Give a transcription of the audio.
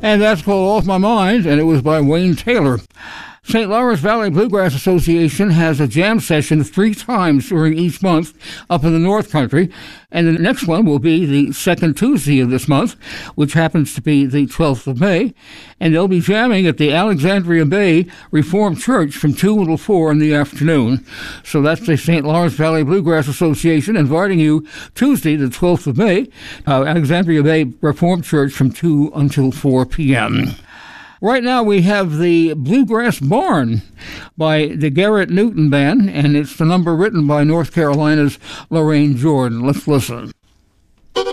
And that's called Off My Mind, and it was by Wayne Taylor. St. Lawrence Valley Bluegrass Association has a jam session 3 times during each month up in the North Country, and the next one will be the second Tuesday of this month, which happens to be the 12th of May, and they'll be jamming at the Alexandria Bay Reformed Church from 2 until 4 in the afternoon. So that's the St. Lawrence Valley Bluegrass Association inviting you Tuesday, the 12th of May, Alexandria Bay Reformed Church from 2 until 4 p.m. Right now we have the Bluegrass Barn by the Garrett Newton Band, and it's the number written by North Carolina's Lorraine Jordan. Let's listen.